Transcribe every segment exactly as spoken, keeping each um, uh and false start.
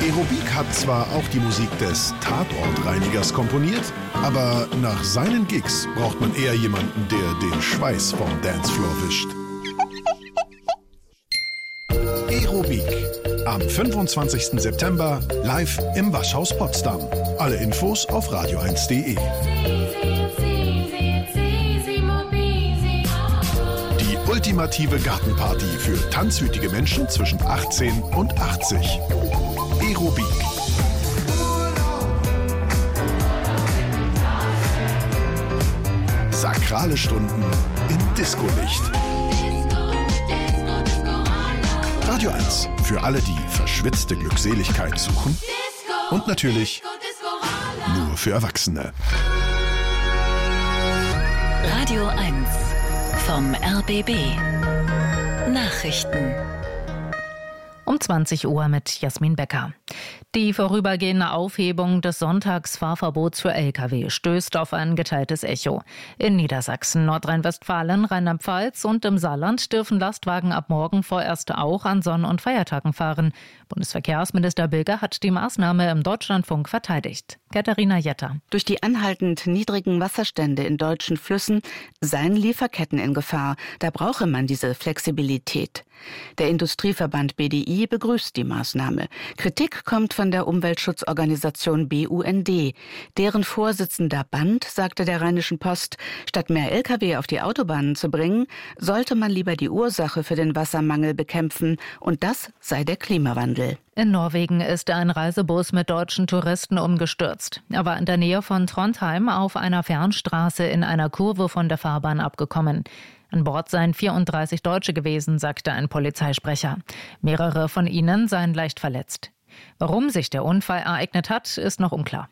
Aerobik hat zwar auch die Musik des Tatortreinigers komponiert, aber nach seinen Gigs braucht man eher jemanden, der den Schweiß vom Dancefloor wischt. Aerobik. Am fünfundzwanzigsten September live im Waschhaus Potsdam. Alle Infos auf radio eins punkt de. Die ultimative Gartenparty für tanzwütige Menschen zwischen achtzehn und achtzig. Aerobik. Sakrale Stunden im Disco-Licht. Radio eins für alle, die verschwitzte Glückseligkeit suchen. Und natürlich nur für Erwachsene. Radio eins vom R B B. Nachrichten. Um zwanzig Uhr mit Jasmin Becker. Die vorübergehende Aufhebung des Sonntagsfahrverbots für L K W stößt auf ein geteiltes Echo. In Niedersachsen, Nordrhein-Westfalen, Rheinland-Pfalz und im Saarland dürfen Lastwagen ab morgen vorerst auch an Sonn- und Feiertagen fahren. Bundesverkehrsminister Bilger hat die Maßnahme im Deutschlandfunk verteidigt. Katharina Jetter. Durch die anhaltend niedrigen Wasserstände in deutschen Flüssen seien Lieferketten in Gefahr. Da brauche man diese Flexibilität. Der Industrieverband B D I begrüßt die Maßnahme. Kritik kommt von der Umweltschutzorganisation B U N D. Deren Vorsitzender Band sagte der Rheinischen Post, statt mehr L K W auf die Autobahnen zu bringen, sollte man lieber die Ursache für den Wassermangel bekämpfen. Und das sei der Klimawandel. In Norwegen ist ein Reisebus mit deutschen Touristen umgestürzt. Er war in der Nähe von Trondheim auf einer Fernstraße in einer Kurve von der Fahrbahn abgekommen. An Bord seien vierunddreißig Deutsche gewesen, sagte ein Polizeisprecher. Mehrere von ihnen seien leicht verletzt. Warum sich der Unfall ereignet hat, ist noch unklar.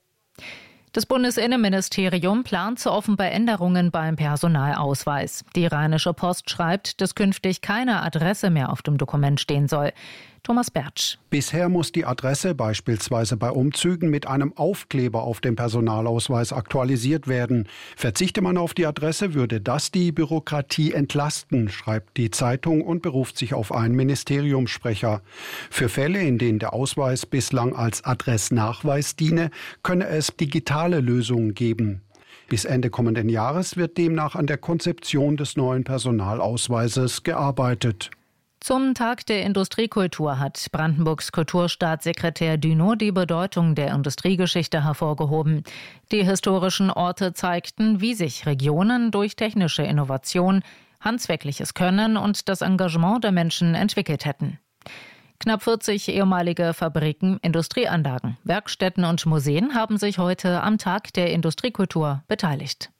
Das Bundesinnenministerium plant zu offenbar Änderungen beim Personalausweis. Die Rheinische Post schreibt, dass künftig keine Adresse mehr auf dem Dokument stehen soll. Thomas Bertsch. Bisher muss die Adresse beispielsweise bei Umzügen mit einem Aufkleber auf dem Personalausweis aktualisiert werden. Verzichte man auf die Adresse, würde das die Bürokratie entlasten, schreibt die Zeitung und beruft sich auf einen Ministeriumssprecher. Für Fälle, in denen der Ausweis bislang als Adressnachweis diene, könne es digitale Lösungen geben. Bis Ende kommenden Jahres wird demnach an der Konzeption des neuen Personalausweises gearbeitet. Zum Tag der Industriekultur hat Brandenburgs Kulturstaatssekretär Dünow die Bedeutung der Industriegeschichte hervorgehoben. Die historischen Orte zeigten, wie sich Regionen durch technische Innovation, handwerkliches Können und das Engagement der Menschen entwickelt hätten. Knapp vierzig ehemalige Fabriken, Industrieanlagen, Werkstätten und Museen haben sich heute am Tag der Industriekultur beteiligt.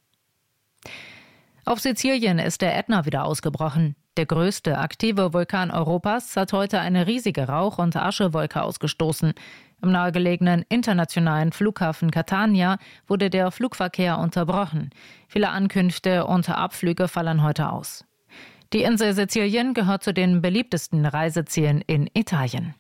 Auf Sizilien ist der Ätna wieder ausgebrochen. Der größte aktive Vulkan Europas hat heute eine riesige Rauch- und Aschewolke ausgestoßen. Im nahegelegenen internationalen Flughafen Catania wurde der Flugverkehr unterbrochen. Viele Ankünfte und Abflüge fallen heute aus. Die Insel Sizilien gehört zu den beliebtesten Reisezielen in Italien.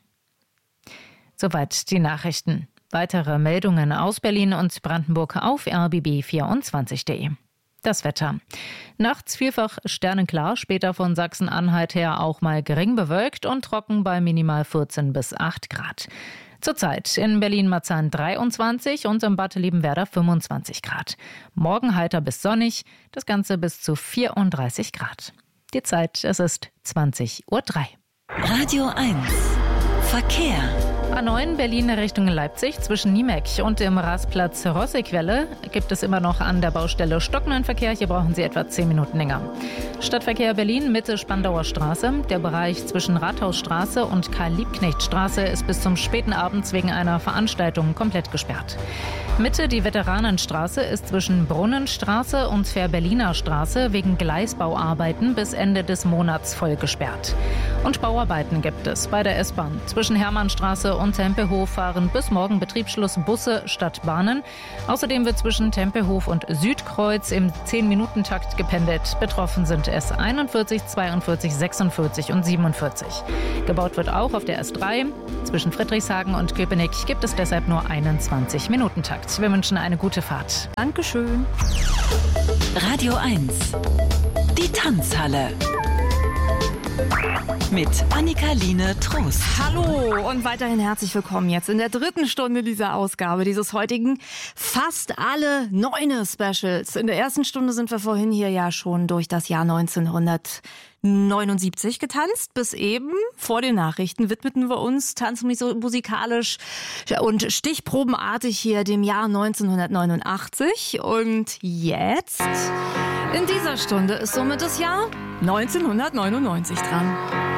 Soweit die Nachrichten. Weitere Meldungen aus Berlin und Brandenburg auf r b b vierundzwanzig punkt de. Das Wetter. Nachts vielfach sternenklar, später von Sachsen-Anhalt her auch mal gering bewölkt und trocken bei minimal vierzehn bis acht Grad. Zurzeit in Berlin-Marzahn dreiundzwanzig und im Bad Liebenwerda fünfundzwanzig Grad. Morgen heiter bis sonnig, das Ganze bis zu vierunddreißig Grad. Die Zeit, es ist zwanzig Uhr drei. Radio eins. Verkehr. A neun Berlin Richtung Leipzig zwischen Niemeck und dem Rastplatz Rossequelle gibt es immer noch an der Baustelle stockenden Verkehr. Hier brauchen Sie etwa zehn Minuten länger. Stadtverkehr Berlin Mitte Spandauer Straße. Der Bereich zwischen Rathausstraße und Karl-Liebknecht-Straße ist bis zum späten Abend wegen einer Veranstaltung komplett gesperrt. Mitte die Veteranenstraße ist zwischen Brunnenstraße und Fähr-Berliner Straße wegen Gleisbauarbeiten bis Ende des Monats voll gesperrt. Und Bauarbeiten gibt es bei der S-Bahn. Zwischen Hermannstraße und Tempelhof fahren bis morgen Betriebsschluss Busse statt Bahnen. Außerdem wird zwischen Tempelhof und Südkreuz im zehn-Minuten-Takt gependelt. Betroffen sind es einundvierzig, zweiundvierzig, sechsundvierzig und siebenundvierzig. Gebaut wird auch auf der S drei. Zwischen Friedrichshagen und Köpenick gibt es deshalb nur einen zwanzig-Minuten-Takt. Wir wünschen eine gute Fahrt. Dankeschön. Radio eins. Die Tanzhalle. Mit Annika-Line Trost. Hallo und weiterhin herzlich willkommen jetzt in der dritten Stunde dieser Ausgabe, dieses heutigen fast alle Neune-Specials. In der ersten Stunde sind wir vorhin hier ja schon durch das Jahr neunzehnhundertneunundsiebzig getanzt. Bis eben vor den Nachrichten widmeten wir uns tanzmusikalisch und stichprobenartig hier dem Jahr neunzehnhundertneunundachtzig. Und jetzt, in dieser Stunde, ist somit das Jahr neunzehnhundertneunundneunzig dran.